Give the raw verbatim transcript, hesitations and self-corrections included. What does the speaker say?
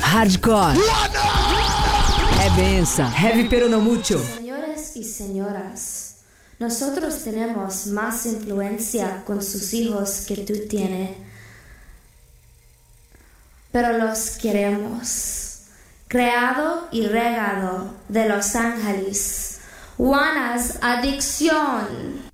Hardcore. É benção. Heavy pero no mucho. Señores y señoras, nosotros tenemos más influencia con sus hijos que tú tienes, pero los queremos. Creado y regado de Los Ángeles, Juana's Adicción.